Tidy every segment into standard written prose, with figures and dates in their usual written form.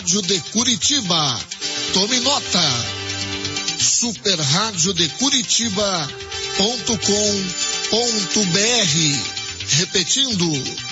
Rádio de Curitiba. Tome nota. superradiodecuritiba.com.br. Repetindo,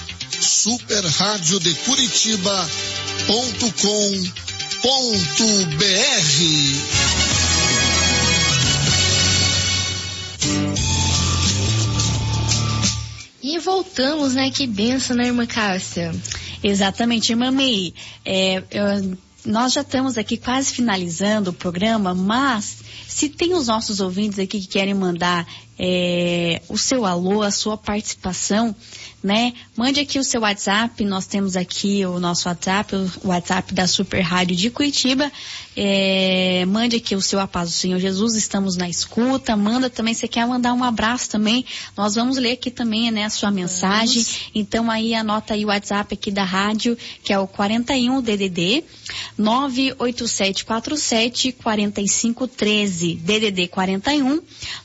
superradiodecuritiba.com.br. E voltamos, né? Que benção, né, irmã Cássia? Exatamente, irmã May. Nós já estamos aqui quase finalizando o programa, mas se tem os nossos ouvintes aqui que querem mandar o seu alô, a sua participação, né? Mande aqui o seu WhatsApp, nós temos aqui o nosso WhatsApp, o WhatsApp da Super Rádio de Curitiba. Mande aqui o seu A Paz do Senhor Jesus, estamos na escuta. Manda também, você quer mandar um abraço também, nós vamos ler aqui também, né, a sua mensagem. Então aí anota aí o WhatsApp aqui da rádio, que é o 41 DDD 987474513, DDD 41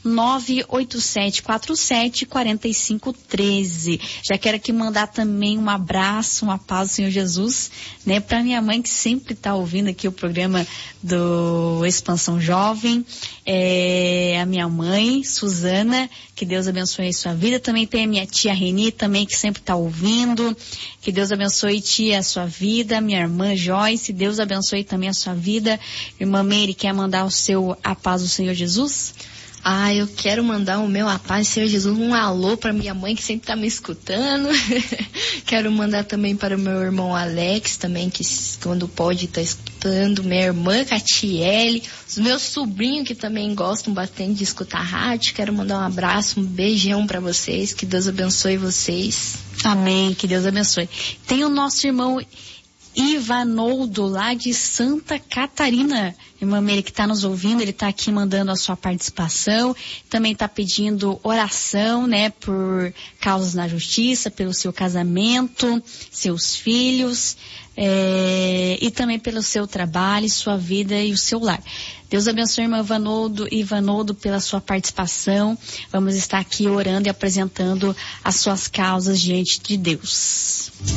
987474513. Já quero aqui mandar também um abraço, uma paz do Senhor Jesus, né, para minha mãe que sempre está ouvindo aqui o programa do Expansão Jovem, a minha mãe, Suzana, que Deus abençoe a sua vida. Também tem a minha tia Reni também, que sempre está ouvindo, que Deus abençoe, tia, a sua vida. Minha irmã Joyce, Deus abençoe também a sua vida. Irmã Meire, quer mandar o seu A Paz do Senhor Jesus? Eu quero mandar o meu A Paz, Senhor Jesus, um alô para minha mãe que sempre tá me escutando. Quero mandar também para o meu irmão Alex também, que quando pode tá escutando. Minha irmã Catiele, os meus sobrinhos que também gostam bastante de escutar rádio. Quero mandar um abraço, um beijão para vocês. Que Deus abençoe vocês. Amém, que Deus abençoe. Tem o nosso irmão Ivanoldo, lá de Santa Catarina, irmã Meire, que está nos ouvindo, ele está aqui mandando a sua participação, também está pedindo oração, né, por causas na justiça, pelo seu casamento, seus filhos, e também pelo seu trabalho, sua vida e o seu lar. Deus abençoe, irmão Ivanoldo, pela sua participação. Vamos estar aqui orando e apresentando as suas causas diante de Deus.